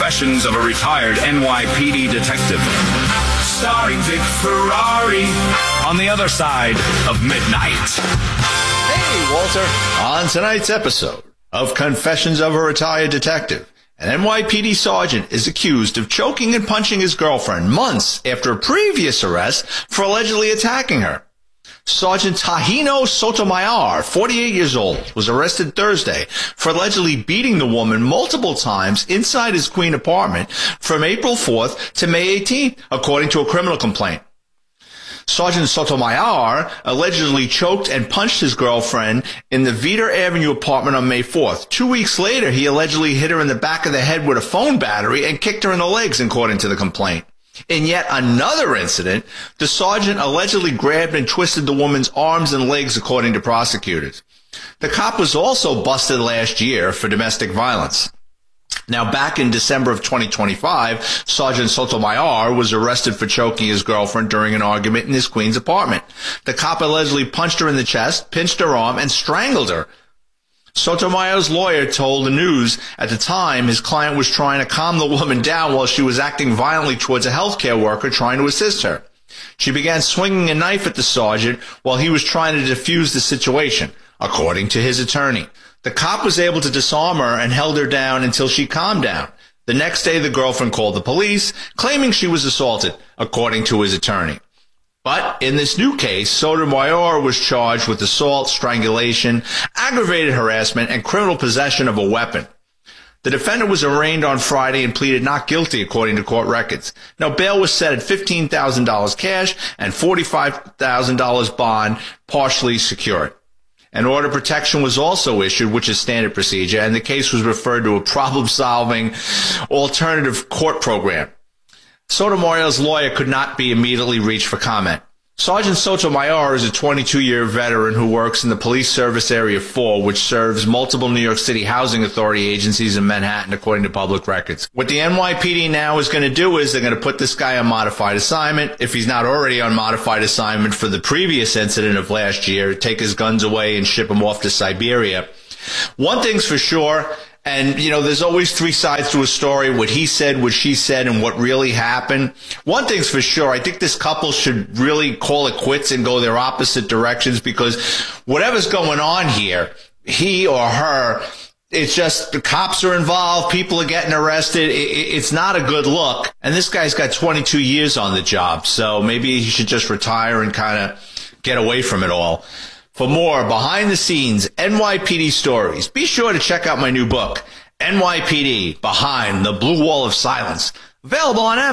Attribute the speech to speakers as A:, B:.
A: Confessions of a Retired NYPD Detective. Starring Vic Ferrari on the other side of midnight.
B: Hey, Walter. On tonight's episode of Confessions of a Retired Detective, an NYPD sergeant is accused of choking and punching his girlfriend months after a previous arrest for allegedly attacking her. Sergeant Tahino Sotomayor, 48 years old, was arrested Thursday for allegedly beating the woman multiple times inside his Queen apartment from April 4th to May 18th, according to a criminal complaint. Sergeant Sotomayor allegedly choked and punched his girlfriend in the Viter Avenue apartment on May 4th. 2 weeks later, he allegedly hit her in the back of the head with a phone battery and kicked her in the legs, according to the complaint. In yet another incident, the sergeant allegedly grabbed and twisted the woman's arms and legs, according to prosecutors. The cop was also busted last year for domestic violence. Now, back in December of 2025, Sergeant Sotomayor was arrested for choking his girlfriend during an argument in his Queens apartment. The cop allegedly punched her in the chest, pinched her arm, and strangled her. Sotomayor's lawyer told the News at the time his client was trying to calm the woman down while she was acting violently towards a healthcare worker trying to assist her. She began swinging a knife at the sergeant while he was trying to defuse the situation, according to his attorney. The cop was able to disarm her and held her down until she calmed down. The next day, the girlfriend called the police, claiming she was assaulted, according to his attorney. But in this new case, Sotomayor was charged with assault, strangulation, aggravated harassment, and criminal possession of a weapon. The defendant was arraigned on Friday and pleaded not guilty, according to court records. Now, bail was set at $15,000 cash and $45,000 bond, partially secured. An order of protection was also issued, which is standard procedure, and the case was referred to a problem-solving alternative court program. Sotomayor's lawyer could not be immediately reached for comment. Sergeant Sotomayor is a 22-year veteran who works in the Police Service Area 4, which serves multiple New York City Housing Authority agencies in Manhattan, according to public records. What the NYPD now is going to do is they're going to put this guy on modified assignment, if he's not already on modified assignment for the previous incident of last year, take his guns away and ship him off to Siberia. One thing's for sure, and, you know, there's always three sides to a story, what he said, what she said, and what really happened. One thing's for sure, I think this couple should really call it quits and go their opposite directions, because whatever's going on here, he or her, it's just the cops are involved, people are getting arrested, it's not a good look. And this guy's got 22 years on the job, so maybe he should just retire and kind of get away from it all. For more behind-the-scenes NYPD stories, be sure to check out my new book, NYPD Behind the Blue Wall of Silence, available on Amazon.